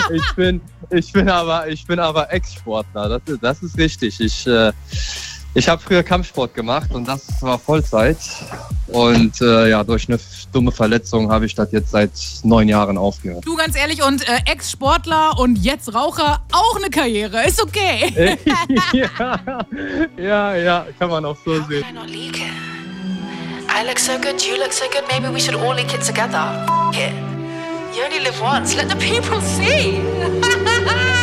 Ich bin aber Ex-Sportler. Das ist richtig. Ich habe früher Kampfsport gemacht und das war Vollzeit. Und durch eine dumme Verletzung habe ich das jetzt seit 9 Jahren aufgehört. Du, ganz ehrlich, und Ex-Sportler und jetzt Raucher, auch eine Karriere. Ist okay. ja, kann man auch so sehen. Can I not leak it? I look so good, you look so good, maybe we should all leak it together. F it. You only live once, let the people see.